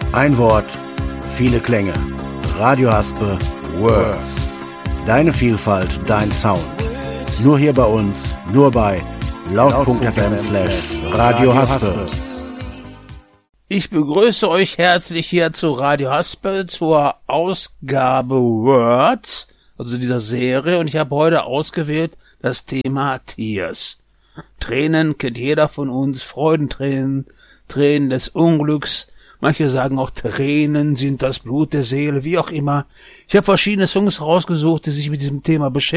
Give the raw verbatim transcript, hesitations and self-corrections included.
Ein Wort, viele Klänge. Radio Haspe Words. Deine Vielfalt, dein Sound. Nur hier bei uns, nur bei laut.fm slash Radio Haspe. Ich begrüße euch herzlich hier zu Radio Haspe zur Ausgabe Words, also dieser Serie, und ich habe heute ausgewählt das Thema Tears. Tränen kennt jeder von uns, Freudentränen, Tränen des Unglücks, manche sagen auch Tränen sind das Blut der Seele, wie auch immer. Ich habe verschiedene Songs rausgesucht, die sich mit diesem Thema beschäftigen.